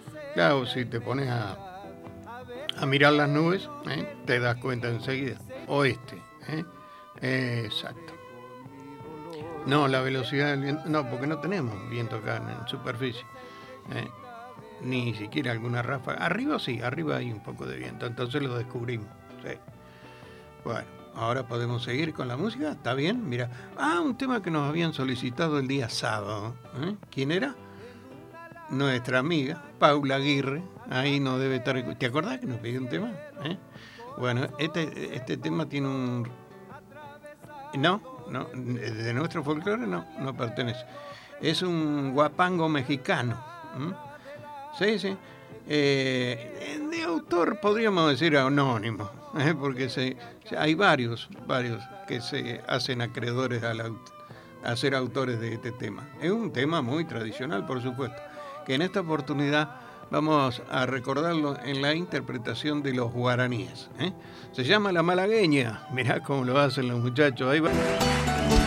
Claro, si te pones a mirar las nubes, te das cuenta enseguida. Oeste. Exacto. No, la velocidad del viento, no, porque no tenemos viento acá en superficie. ¿eh? Ni siquiera alguna ráfaga. Arriba sí, arriba hay un poco de viento, entonces lo descubrimos. Sí. Bueno, ahora podemos seguir con la música, ¿está bien? Mira, un tema que nos habían solicitado el día sábado. ¿Quién era? Nuestra amiga, Paula Aguirre. Ahí no debe estar. ¿Te acordás que nos pidió un tema? Bueno, este tema tiene un... No, de nuestro folclore no pertenece. Es un guapango mexicano. Sí, sí. De autor podríamos decir anónimo, porque hay varios que se hacen acreedores a ser autores de este tema. Es un tema muy tradicional, por supuesto, que en esta oportunidad vamos a recordarlo en la interpretación de los guaraníes. Se llama La Malagueña. Mirá cómo lo hacen los muchachos. Ahí va.